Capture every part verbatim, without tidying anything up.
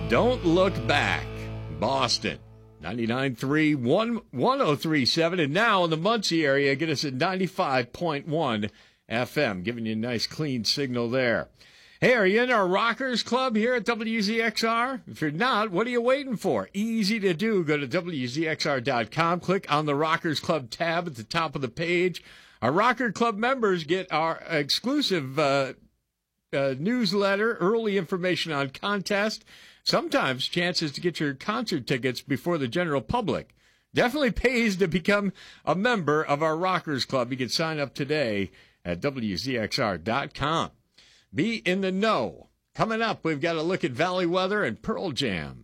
Don't Look Back, Boston. ninety-nine point three, one oh three point seven, and now in the Muncie area, get us at ninety-five point one F M, giving you a nice clean signal there. Hey, are you in our Rockers Club here at W Z X R? If you're not, what are you waiting for? Easy to do. Go to W Z X R dot com, click on the Rockers Club tab at the top of the page. Our Rocker Club members get our exclusive uh, uh, newsletter, early information on contest, sometimes chances to get your concert tickets before the general public. Definitely pays to become a member of our Rockers Club. You can sign up today at W Z X R dot com. Be in the know. Coming up, we've got a look at Valley Weather and Pearl Jam.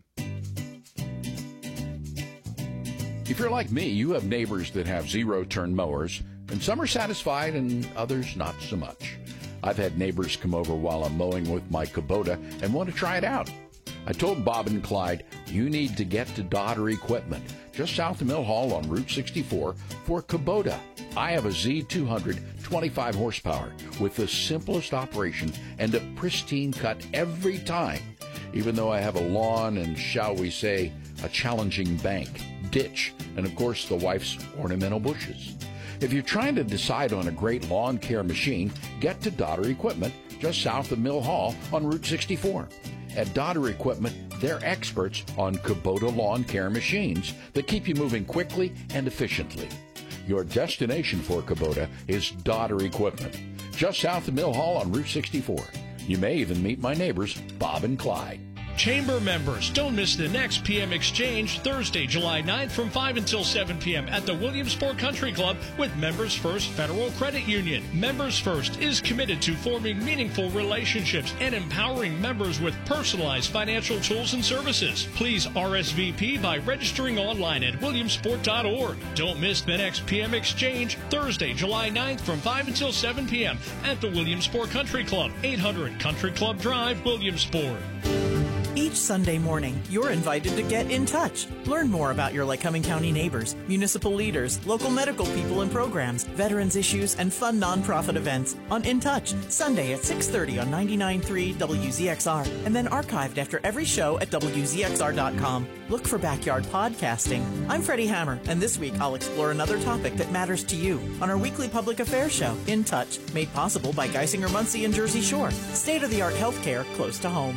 If you're like me, you have neighbors that have zero-turn mowers, and some are satisfied and others not so much. I've had neighbors come over while I'm mowing with my Kubota and want to try it out. I told Bob and Clyde, you need to get to Dodder Equipment, just south of Mill Hall on Route sixty-four, for Kubota. I have a Z two hundred, twenty-five horsepower, with the simplest operation and a pristine cut every time, even though I have a lawn and, shall we say, a challenging bank, ditch, and of course the wife's ornamental bushes. If you're trying to decide on a great lawn care machine, get to Dodder Equipment, just south of Mill Hall on Route sixty-four. At Dodder Equipment, they're experts on Kubota lawn care machines that keep you moving quickly and efficiently. Your destination for Kubota is Dodder Equipment, just south of Mill Hall on Route sixty-four. You may even meet my neighbors, Bob and Clyde. Chamber members, don't miss the next P M Exchange Thursday, July ninth from five until seven p.m. at the Williamsport Country Club with Members First Federal Credit Union. Members First is committed to forming meaningful relationships and empowering members with personalized financial tools and services. Please R S V P by registering online at williamsport dot org. Don't miss the next P M Exchange Thursday, July ninth from five until seven p.m. at the Williamsport Country Club, eight hundred Country Club Drive, Williamsport. Each Sunday morning, you're invited to get in touch. Learn more about your Lycoming County neighbors, municipal leaders, local medical people and programs, veterans issues, and fun nonprofit events on In Touch, Sunday at six thirty on ninety-nine point three W Z X R, and then archived after every show at W Z X R dot com. Look for Backyard Podcasting. I'm Freddie Hammer, and this week I'll explore another topic that matters to you on our weekly public affairs show, In Touch, made possible by Geisinger Muncie and Jersey Shore. State-of-the-art healthcare close to home.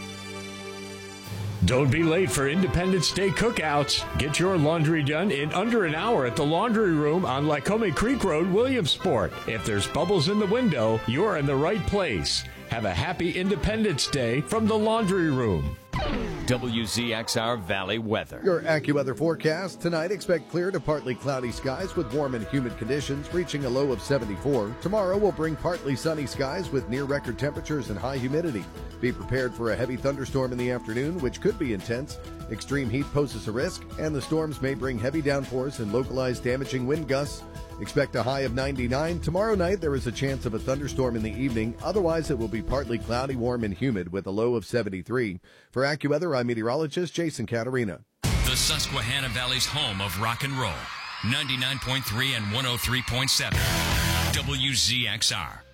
Don't be late for Independence Day cookouts. Get your laundry done in under an hour at the Laundry Room on Lycoming Creek Road, Williamsport. If there's bubbles in the window, you're in the right place. Have a happy Independence Day from the Laundry Room. W Z X R Valley Weather. Your AccuWeather forecast. Tonight, expect clear to partly cloudy skies with warm and humid conditions, reaching a low of seventy-four. Tomorrow will bring partly sunny skies with near-record temperatures and high humidity. Be prepared for a heavy thunderstorm in the afternoon, which could be intense. Extreme heat poses a risk, and the storms may bring heavy downpours and localized damaging wind gusts. Expect a high of ninety-nine. Tomorrow night, there is a chance of a thunderstorm in the evening. Otherwise, it will be partly cloudy, warm, and humid with a low of seventy-three. For AccuWeather, I'm meteorologist Jason Caterina. The Susquehanna Valley's home of rock and roll. ninety-nine point three and one oh three point seven. W Z X R.